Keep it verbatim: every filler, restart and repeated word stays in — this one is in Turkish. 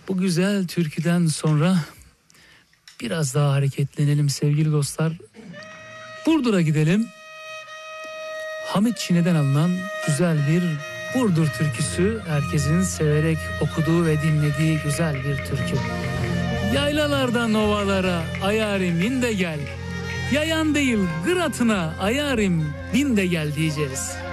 Bu güzel türküden sonra biraz daha hareketlenelim sevgili dostlar. Burdur'a gidelim. Hamit Çine'den alınan güzel bir Burdur türküsü, herkesin severek okuduğu ve dinlediği güzel bir türkü. Yaylalardan ovalara ayarim in de gel, yayan değil gır atına ayarim bin de gel diyeceğiz.